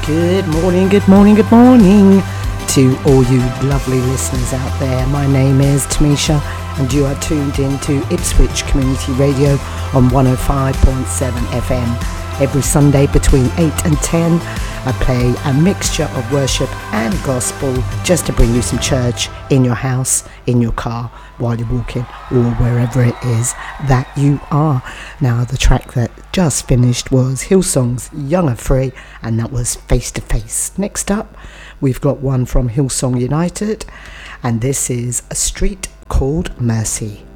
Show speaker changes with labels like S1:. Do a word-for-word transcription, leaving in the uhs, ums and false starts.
S1: Good morning, good morning, good morning to all you lovely listeners out there. My name is Tamisha and you are tuned in to Ipswich Community Radio on one oh five point seven F M. Every Sunday between eight and ten, I play a mixture of worship and gospel just to bring you some church in your house, in your car, while you're walking, or wherever it is that you are. Now, the track that just finished was Hillsong's Young and Free, and that was Face to Face. Next up, we've got one from Hillsong United, and this is A Street Called Mercy.